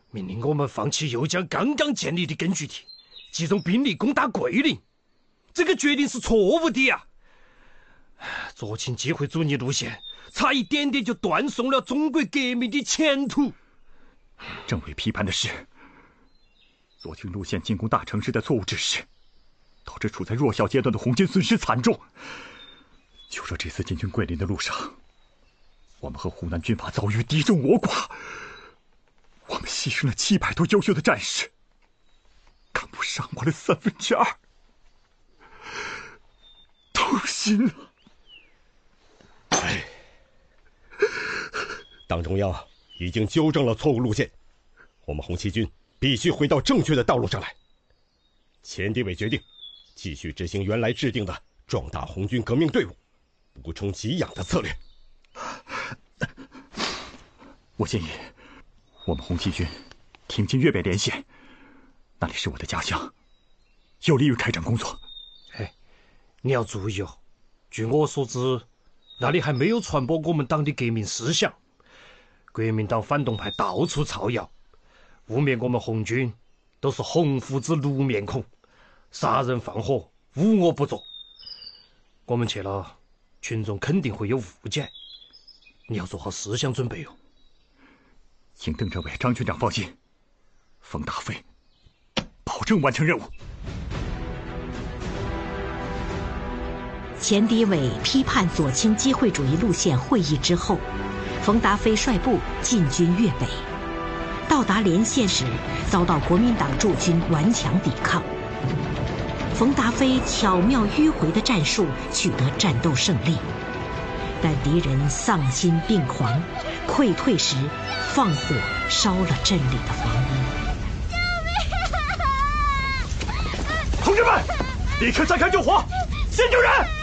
命令我们放弃右江刚刚建立的根据地，集中兵力攻打桂林。这个决定是错误的呀！左倾机会主义路线差一点点就断送了中国革命的前途。 政委批判的是，左倾路线进攻大城市的错误指示，导致处在弱小阶段的红军损失惨重。就说这次进军桂林的路上，我们和湖南军阀遭遇敌众我寡，我们牺牲了700多优秀的战士，干部伤亡了2/3，痛心啊！ 党中央已经纠正了错误路线，我们红七军必须回到正确的道路上来。前敌委决定继续执行原来制定的壮大红军革命队伍、补充给养的策略。 我建议我们红七军挺进粤北连线，那里是我的家乡，有利于开展工作。 你要注意哦，据我所知，那里还没有传播我们党的革命思想，国民党反动派到处造谣，污蔑我们红军都是红胡子绿面孔，杀人放火，无恶不作。我们去了，群众肯定会有误解，你要做好思想准备哦。 请邓政委、张军长放心，冯大飞保证完成任务。 前敌委批判左倾机会主义路线会议之后，冯达飞率部进军粤北，到达连线时遭到国民党驻军顽强抵抗。冯达飞巧妙迂回的战术取得战斗胜利，但敌人丧心病狂，溃退时放火烧了镇里的房屋。 同志们，立刻散开救火，先救人！